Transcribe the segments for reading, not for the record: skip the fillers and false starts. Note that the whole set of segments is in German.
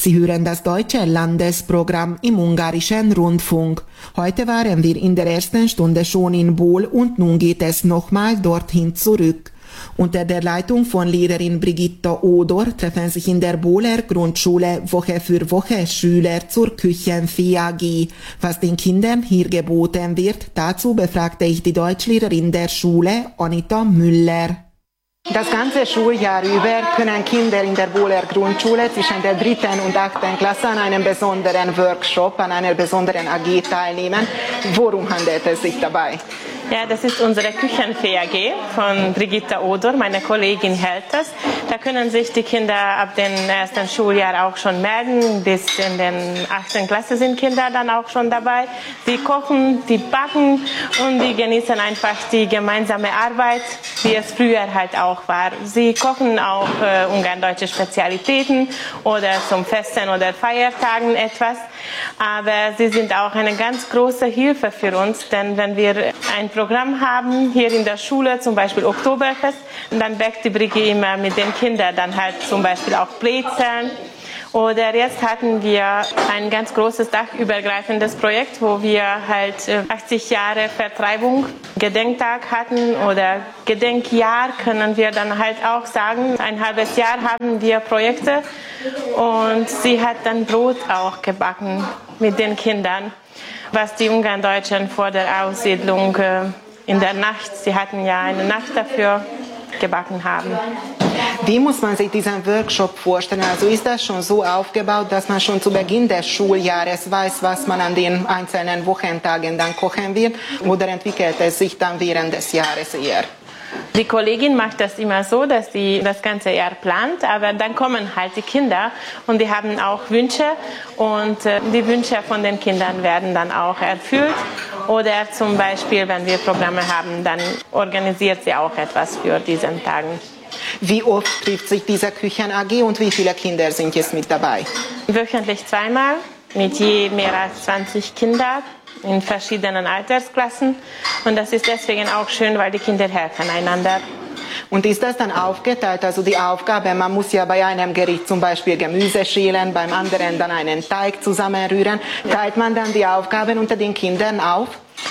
Sie hören das deutsche Landesprogramm im ungarischen Rundfunk. Heute waren wir in der ersten Stunde schon in Bol und nun geht es nochmal dorthin zurück. Unter der Leitung von Lehrerin Brigitta Odor treffen sich in der Boler Grundschule Woche für Woche Schüler zur Küchenfee AG. Was den Kindern hier geboten wird, dazu befragte ich die Deutschlehrerin der Schule, Anita Müller. Das ganze Schuljahr über können Kinder in der Boler Grundschule zwischen der 3. und 8. Klasse an einem besonderen Workshop, an einer besonderen AG teilnehmen. Worum handelt es sich dabei? Ja, das ist unsere Küchenfee AG von Brigitta Odor, meine Kollegin hält das. Da können sich die Kinder ab dem ersten Schuljahr auch schon melden. Bis in den 8. Klasse sind Kinder dann auch schon dabei. Sie kochen, die backen und die genießen einfach die gemeinsame Arbeit, wie es früher halt auch war. Sie kochen auch ungarndeutsche Spezialitäten oder zum Festen oder Feiertagen etwas. Aber sie sind auch eine ganz große Hilfe für uns, denn wenn wir ein Programm haben, hier in der Schule, zum Beispiel Oktoberfest, dann backt die Brigitte immer mit den Kindern dann halt zum Beispiel auch Brezeln. Oder jetzt hatten wir ein ganz großes dachübergreifendes Projekt, wo wir halt 80 Jahre Vertreibung Gedenktag hatten oder Gedenkjahr, können wir dann halt auch sagen. Ein halbes Jahr haben wir Projekte und sie hat dann Brot auch gebacken mit den Kindern, was die Ungarndeutschen vor der Aussiedlung in der Nacht, sie hatten ja eine Nacht dafür, gebacken haben. Wie muss man sich diesen Workshop vorstellen? Also ist das schon so aufgebaut, dass man schon zu Beginn des Schuljahres weiß, was man an den einzelnen Wochentagen dann kochen wird? Oder entwickelt es sich dann während des Jahres eher? Die Kollegin macht das immer so, dass sie das ganze Jahr plant, aber dann kommen halt die Kinder und die haben auch Wünsche und die Wünsche von den Kindern werden dann auch erfüllt. Oder zum Beispiel, wenn wir Programme haben, dann organisiert sie auch etwas für diesen Tagen. Wie oft trifft sich diese Küchen-AG und wie viele Kinder sind jetzt mit dabei? Wöchentlich zweimal mit je mehr als 20 Kindern in verschiedenen Altersklassen. Und das ist deswegen auch schön, weil die Kinder helfen einander. Und ist das dann aufgeteilt, also die Aufgabe, man muss ja bei einem Gericht zum Beispiel Gemüse schälen, beim anderen dann einen Teig zusammenrühren. Teilt man dann die Aufgaben unter den Kindern auf?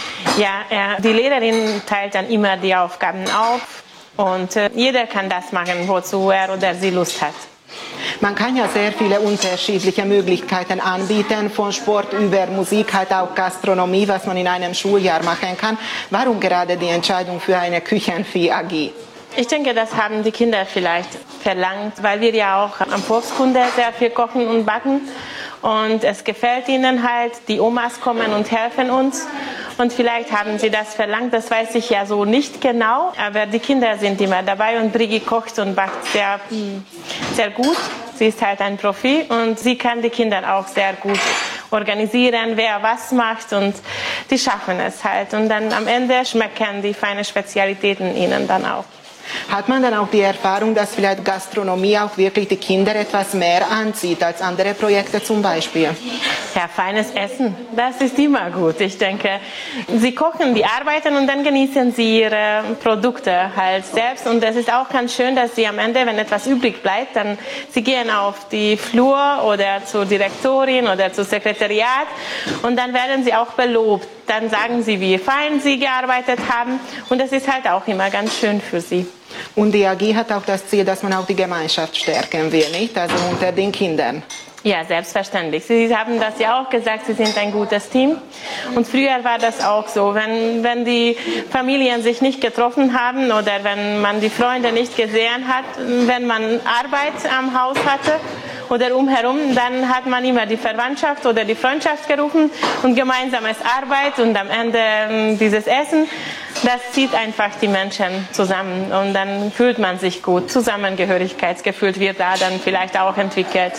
Ja, die Lehrerin teilt dann immer die Aufgaben auf und jeder kann das machen, wozu er oder sie Lust hat. Man kann ja sehr viele unterschiedliche Möglichkeiten anbieten, von Sport über Musik, halt auch Gastronomie, was man in einem Schuljahr machen kann. Warum gerade die Entscheidung für eine Küchenfee AG? Ich denke, das haben die Kinder vielleicht verlangt, weil wir ja auch am Volkskunde sehr viel kochen und backen. Und es gefällt ihnen halt, die Omas kommen und helfen uns. Und vielleicht haben sie das verlangt, das weiß ich ja so nicht genau. Aber die Kinder sind immer dabei und Brigitte kocht und backt sehr, sehr gut. Sie ist halt ein Profi und sie kann die Kinder auch sehr gut organisieren, wer was macht und die schaffen es halt. Und dann am Ende schmecken die feinen Spezialitäten ihnen dann auch. Hat man dann auch die Erfahrung, dass vielleicht Gastronomie auch wirklich die Kinder etwas mehr anzieht als andere Projekte zum Beispiel? Ja, feines Essen, das ist immer gut. Ich denke, sie kochen, die arbeiten und dann genießen sie ihre Produkte halt selbst. Und es ist auch ganz schön, dass sie am Ende, wenn etwas übrig bleibt, dann sie gehen auf die Flur oder zur Direktorin oder zum Sekretariat und dann werden sie auch belobt. Dann sagen sie, wie fein sie gearbeitet haben und das ist halt auch immer ganz schön für sie. Und die AG hat auch das Ziel, dass man auch die Gemeinschaft stärken will, nicht? Also unter den Kindern. Ja, selbstverständlich. Sie haben das ja auch gesagt, Sie sind ein gutes Team. Und früher war das auch so, wenn die Familien sich nicht getroffen haben oder wenn man die Freunde nicht gesehen hat, wenn man Arbeit am Haus hatte oder umherum, dann hat man immer die Verwandtschaft oder die Freundschaft gerufen und gemeinsames Arbeit und am Ende dieses Essen. Das zieht einfach die Menschen zusammen und dann fühlt man sich gut. Zusammengehörigkeitsgefühl wird da dann vielleicht auch entwickelt.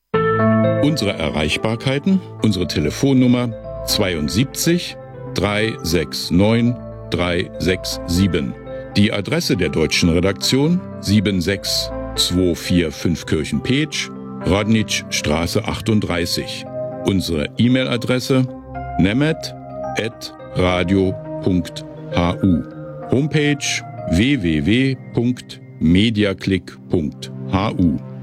Unsere Erreichbarkeiten, unsere Telefonnummer 72 369 367. Die Adresse der deutschen Redaktion 76245 Kirchen-Petsch, Radnitschstraße 38. Unsere E-Mail-Adresse nemet@radio.hu. Homepage www.mediaclick.hu.